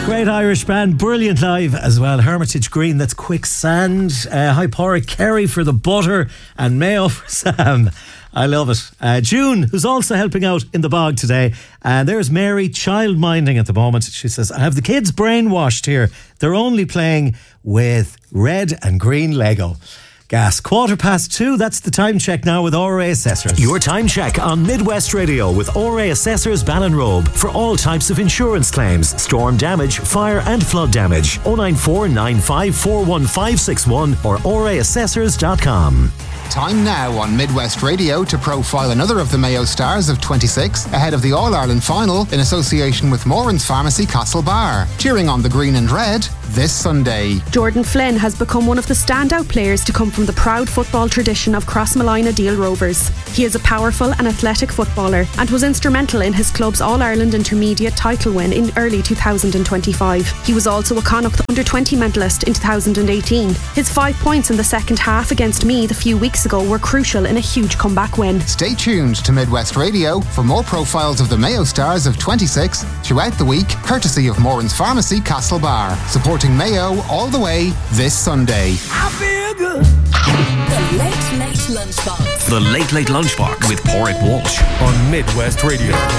Great Irish band, brilliant live as well. Hermitage Green, that's Quicksand. Hi Porrick, Kerry for the butter, and Mayo for Sam. I love it. June, who's also helping out in the bog today. And there's Mary, childminding at the moment. She says, I have the kids brainwashed here. They're only playing with red and green Lego. Gas. 2:15, that's the time check now with RA Assessors. Your time check on Midwest Radio with RA Assessors Ballinrobe for all types of insurance claims, storm damage, fire and flood damage. 094 95 41561 or raassessors.com. Time now on Midwest Radio to profile another of the Mayo stars of 26 ahead of the All-Ireland final in association with Moran's Pharmacy Castlebar. Cheering on the green and red this Sunday. Jordan Flynn has become one of the standout players to come from the proud football tradition of Crossmolina Deal Rovers. He is a powerful and athletic footballer and was instrumental in his club's All-Ireland Intermediate title win in early 2025. He was also a Connacht under-20 medalist in 2018. His 5 points in the second half against Meath a few weeks ago were crucial in a huge comeback win. Stay tuned to Midwest Radio for more profiles of the Mayo stars of 26 throughout the week, courtesy of Moran's Pharmacy Castlebar. Supporting Mayo all the way this Sunday. I feel good. The Late Late Lunchbox. The Late Late Lunchbox with Porrick Walsh on Midwest Radio.